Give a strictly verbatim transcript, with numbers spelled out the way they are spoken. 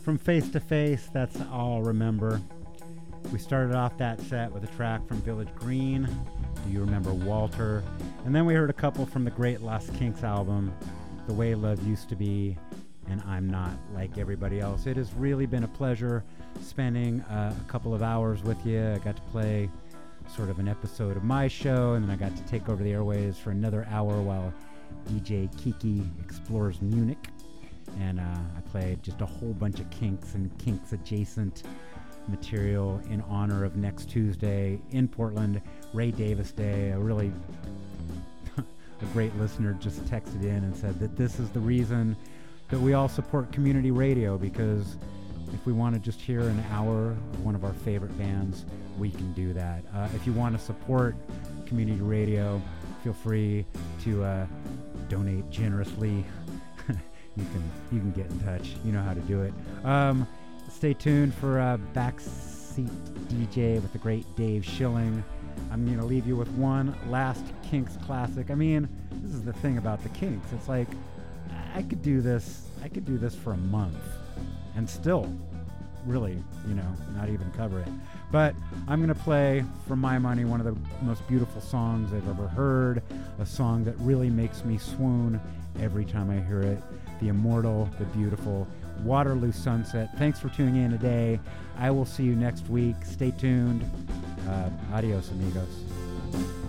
from Face to Face, that's all I'll remember. We started off that set with a track from Village Green, Do You Remember Walter? And then we heard a couple from the great Lost Kinks album, The Way Love Used to Be, and I'm Not Like Everybody Else. It has really been a pleasure spending uh, a couple of hours with you. I got to play sort of an episode of my show, and then I got to take over the airwaves for another hour while D J Kiki explores Munich. And uh, I played just a whole bunch of Kinks and Kinks adjacent material in honor of next Tuesday in Portland, Ray Davis Day. A really a great listener just texted in and said that this is the reason that we all support community radio, because if we want to just hear an hour of one of our favorite bands, we can do that. Uh, if you want to support community radio, feel free to uh, donate generously. you can you can get in touch. You know how to do it. Um, stay tuned for uh, Backseat D J with the great Dave Schilling. I'm going to leave you with one last Kinks classic. I mean, this is the thing about the Kinks. It's like, I could do this, I could do this for a month and still really, you know, not even cover it. But I'm going to play, for my money, one of the most beautiful songs I've ever heard, a song that really makes me swoon every time I hear it. The immortal, the beautiful Waterloo Sunset. Thanks for tuning in today. I will see you next week. Stay tuned. Uh, adios, amigos.